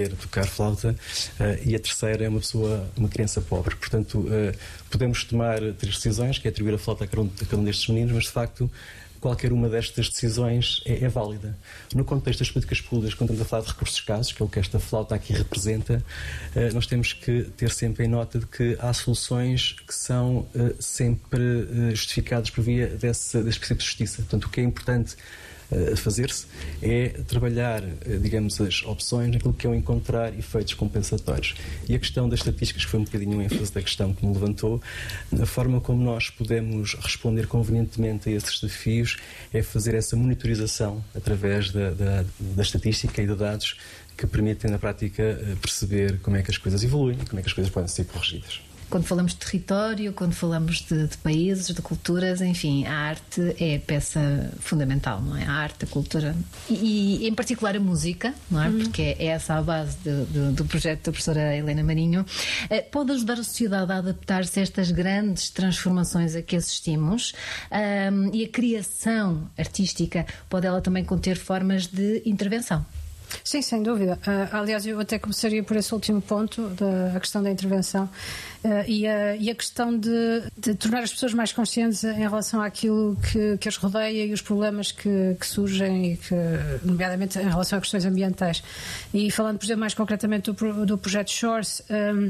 tocar flauta, e a terceira é uma criança pobre. Portanto, podemos tomar 3 decisões, que é atribuir a flauta a cada um destes meninos, mas de facto qualquer uma destas decisões é válida. No contexto das políticas públicas, quando estamos a falar de recursos escassos, que é o que esta flauta aqui representa, nós temos que ter sempre em nota de que há soluções que são sempre justificadas por via desse princípio de justiça. Portanto, o que é importante fazer-se é trabalhar, digamos, as opções naquilo que é o encontrar efeitos compensatórios. E a questão das estatísticas, que foi um bocadinho o ênfase da questão que me levantou, a forma como nós podemos responder convenientemente a esses desafios é fazer essa monitorização através da estatística e de dados que permitem, na prática, perceber como é que as coisas evoluem e como é que as coisas podem ser corrigidas. Quando falamos de território, quando falamos de países, de culturas, enfim, a arte é a peça fundamental, não é? A arte, a cultura e em particular a música, não é? Porque é essa a base do projeto da professora Helena Marinho. Pode ajudar a sociedade a adaptar-se a estas grandes transformações a que assistimos, e a criação artística pode ela também conter formas de intervenção. Sim, sem dúvida. Aliás, eu até começaria por esse último ponto, a questão da intervenção, e a questão de tornar as pessoas mais conscientes em relação àquilo que as rodeia e os problemas que surgem, nomeadamente em relação a questões ambientais. E falando, por exemplo, mais concretamente do projeto Shores,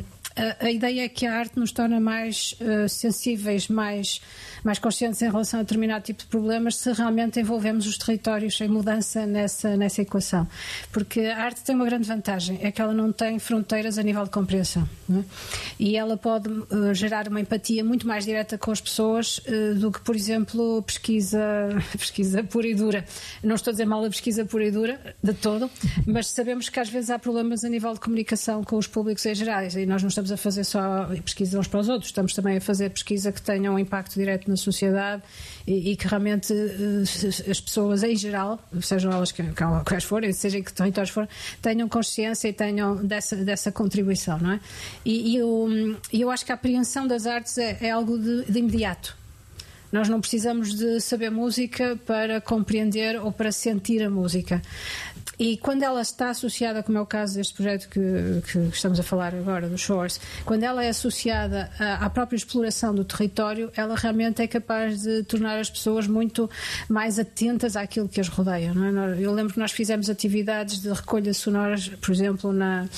a ideia é que a arte nos torna mais sensíveis, mais conscientes em relação a determinado tipo de problemas, se realmente envolvemos os territórios em mudança nessa equação. Porque a arte tem uma grande vantagem, é que ela não tem fronteiras a nível de compreensão, não é? E ela pode gerar uma empatia muito mais direta com as pessoas do que, por exemplo, pesquisa pura e dura. Não estou a dizer mal a pesquisa pura e dura, de todo, mas sabemos que às vezes há problemas a nível de comunicação com os públicos em geral, e nós não estamos a fazer só pesquisa uns para os outros, estamos também a fazer pesquisa que tenha um impacto direto na sociedade e que realmente as pessoas em geral, sejam elas quais forem, seja em que territórios forem, tenham consciência e tenham dessa contribuição, não é? E eu acho que a apreensão das artes é algo de imediato. Nós não precisamos de saber música para compreender ou para sentir a música. E quando ela está associada, como é o caso deste projeto que estamos a falar agora, do Shores, quando ela é associada à própria exploração do território, ela realmente é capaz de tornar as pessoas muito mais atentas àquilo que as rodeia, não é? Eu lembro que nós fizemos atividades de recolha sonoras, por exemplo,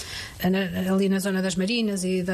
ali na zona das Marinas e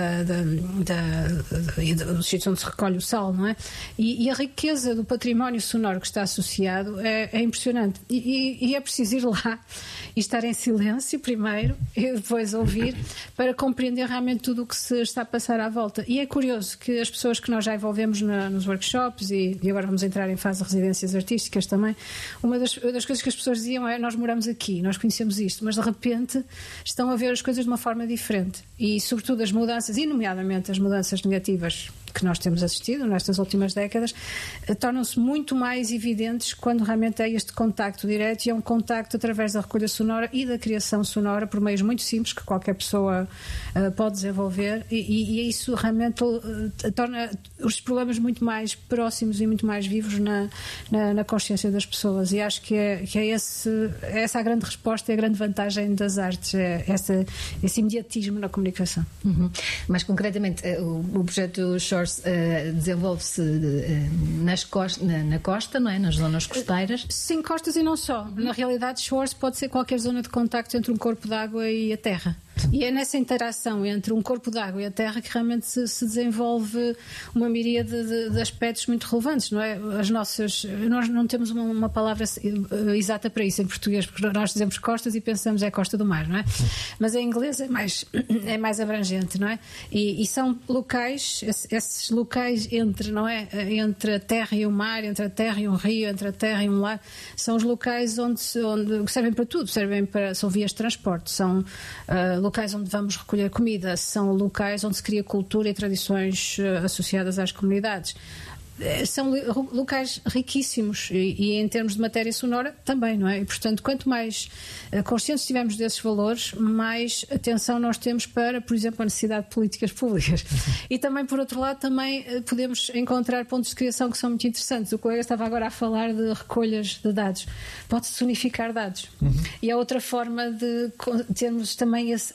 do sítio onde se recolhe o sal, não é? E a riqueza do património sonoro que está associado é impressionante. E é preciso ir lá e estar em silêncio primeiro e depois ouvir para compreender realmente tudo o que se está a passar à volta. E é curioso que as pessoas que nós já envolvemos nos workshops e agora vamos entrar em fase de residências artísticas também, uma das coisas que as pessoas diziam é: nós moramos aqui, nós conhecemos isto, mas de repente estão a ver as coisas de uma forma diferente. E sobretudo as mudanças, e nomeadamente as mudanças negativas que nós temos assistido nestas últimas décadas, tornam-se muito mais evidentes quando realmente é este contacto direto, e é um contacto através da recolha sonora e da criação sonora por meios muito simples que qualquer pessoa pode desenvolver, e isso realmente torna os problemas muito mais próximos e muito mais vivos na consciência das pessoas. E acho que é essa a grande resposta e a grande vantagem das artes, é esse imediatismo na comunicação. Mais concretamente, o projeto Shores desenvolve-se na costa, não é? Nas zonas costeiras? Sim, costas e não só. Na realidade, Shores pode ser qualquer zona de contacto entre um corpo d'água e a terra. E é nessa interação entre um corpo d'água e a terra que realmente se desenvolve uma miríade de aspectos muito relevantes, não é? Nós não temos uma palavra exata para isso em português, porque nós dizemos costas e pensamos é costa do mar, não é? Mas em inglês é mais abrangente, não é? E são locais, esses locais não é? Entre a terra e o mar, entre a terra e um rio, entre a terra e um lago, são os locais onde servem para tudo, são vias de transporte, são locais onde vamos recolher comida, são locais onde se cria cultura e tradições associadas às comunidades. São locais riquíssimos e em termos de matéria sonora também, não é? E, portanto, quanto mais conscientes estivermos desses valores, mais atenção nós temos para, por exemplo, a necessidade de políticas públicas. E também, por outro lado, também podemos encontrar pontos de criação que são muito interessantes. O colega estava agora a falar de recolhas de dados. Pode-se unificar dados. E é outra forma de termos também